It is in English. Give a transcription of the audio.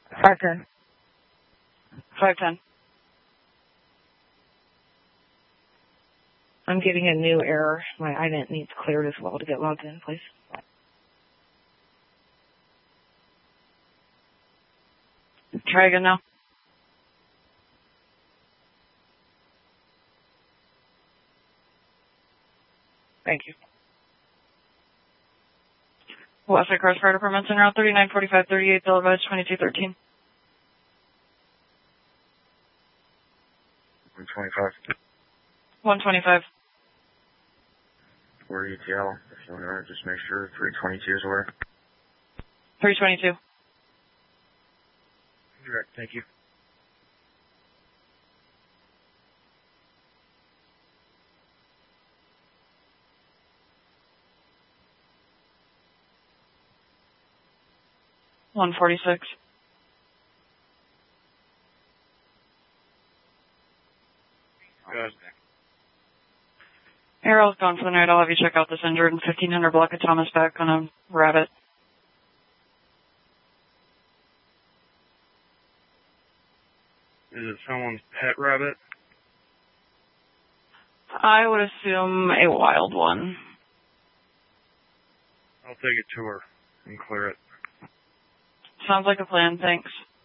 510. 510. I'm getting a new error. My INET needs cleared as well to get logged in, please. Try again now. Thank you. Westside Cross Fire Department's en route 394538, Bill Advice 2213. 125. 125. Or ETL, if you want to just make sure 322 is aware. 322. Direct, thank you. $146. Good. Arrow's gone for the night. I'll have you check out this injured and 1500 block of Thomas back on a rabbit. Is it someone's pet rabbit? I would assume a wild one. I'll take it to her and clear it. Sounds like a plan. Thanks.